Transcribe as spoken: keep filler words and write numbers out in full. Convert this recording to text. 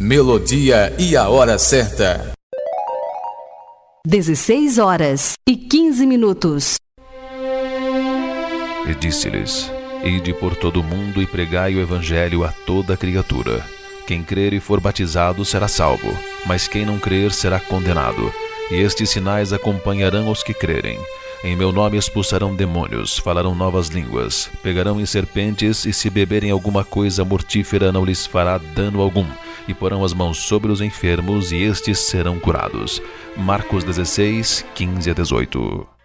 melodia e a hora certa. dezesseis horas e quinze minutos. E disse-lhes: Ide por todo o mundo e pregai o evangelho a toda criatura. Quem crer e for batizado será salvo, mas quem não crer será condenado. E estes sinais acompanharão os que crerem. Em meu nome expulsarão demônios, falarão novas línguas, pegarão em serpentes, e se beberem alguma coisa mortífera não lhes fará dano algum, e porão as mãos sobre os enfermos, e estes serão curados. Marcos dezesseis, quinze a dezoito.